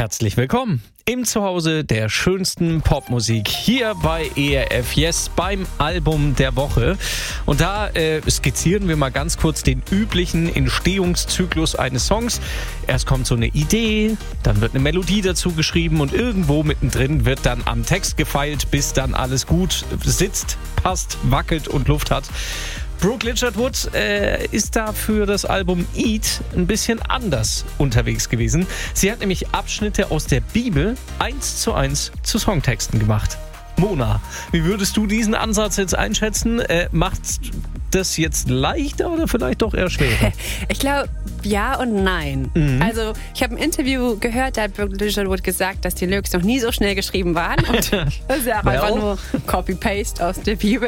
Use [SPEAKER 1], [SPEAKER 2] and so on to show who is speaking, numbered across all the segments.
[SPEAKER 1] Herzlich willkommen im Zuhause der schönsten Popmusik hier bei ERF Yes beim Album der Woche. Und da skizzieren wir mal ganz kurz den üblichen Entstehungszyklus eines Songs. Erst kommt so eine Idee, dann wird eine Melodie dazu geschrieben und irgendwo mittendrin wird dann am Text gefeilt, bis dann alles gut sitzt, passt, wackelt und Luft hat. Brooke Ligertwood ist da für das Album Eat ein bisschen anders unterwegs gewesen. Sie hat nämlich Abschnitte aus der Bibel 1:1 zu Songtexten gemacht. Mona, wie würdest du diesen Ansatz jetzt einschätzen? Macht das jetzt leichter oder vielleicht doch eher schwerer?
[SPEAKER 2] Ich glaube, ja und nein. Also, ich habe ein Interview gehört, da hat Brooke Ligertwood gesagt, dass die Lyrics noch nie so schnell geschrieben waren. Und das ist ja auch einfach nur Copy-Paste aus der Bibel.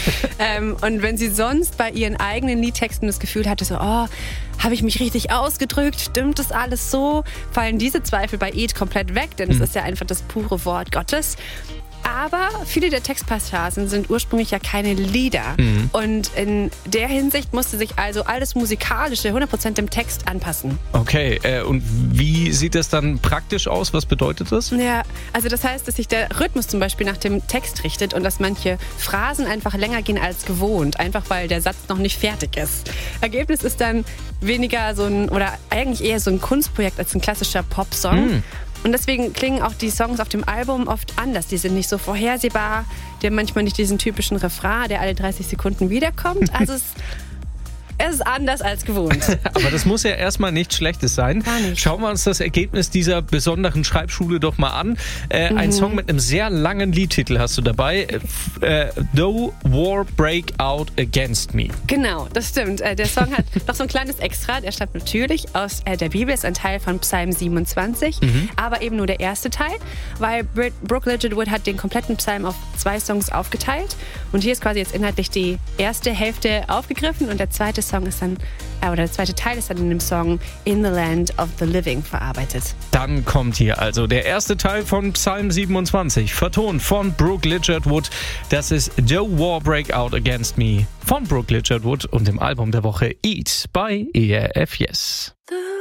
[SPEAKER 2] Und wenn sie sonst bei ihren eigenen Liedtexten das Gefühl hatte, so, habe ich mich richtig ausgedrückt? Stimmt das alles so? Fallen diese Zweifel bei Eat komplett weg, denn es ist ja einfach das pure Wort Gottes. Aber viele der Textpassagen sind ursprünglich ja keine Lieder. Und in der Hinsicht musste sich also alles Musikalische 100% dem Text anpassen.
[SPEAKER 1] Okay, und wie sieht das dann praktisch aus? Was bedeutet das?
[SPEAKER 2] Ja, also das heißt, dass sich der Rhythmus zum Beispiel nach dem Text richtet und dass manche Phrasen einfach länger gehen als gewohnt, einfach weil der Satz noch nicht fertig ist. Ergebnis ist dann weniger so ein, oder eigentlich eher so ein Kunstprojekt als ein klassischer Popsong. Und deswegen klingen auch die Songs auf dem Album oft anders. Die sind nicht so vorhersehbar. Die haben manchmal nicht diesen typischen Refrain, der alle 30 Sekunden wiederkommt. Also es ist anders als gewohnt.
[SPEAKER 1] Aber das muss ja erstmal nichts Schlechtes sein.
[SPEAKER 2] Gar nicht.
[SPEAKER 1] Schauen wir uns das Ergebnis dieser besonderen Schreibschule doch mal an. Ein Song mit einem sehr langen Liedtitel hast du dabei. No War Break Out Against Me.
[SPEAKER 2] Genau, das stimmt. Der Song hat noch so ein kleines Extra. Der stammt natürlich aus der Bibel, ist ein Teil von Psalm 27, aber eben nur der erste Teil, weil Brooke Ligertwood hat den kompletten Psalm auf 2 Songs aufgeteilt. Und hier ist quasi jetzt inhaltlich die erste Hälfte aufgegriffen und der zweite Teil ist dann in dem Song In the Land of the Living verarbeitet.
[SPEAKER 1] Dann kommt hier also der erste Teil von Psalm 27, vertont von Brooke Ligertwood. Das ist No War Break Out Against Me von Brooke Ligertwood und im Album der Woche Eat bei ERF Yes.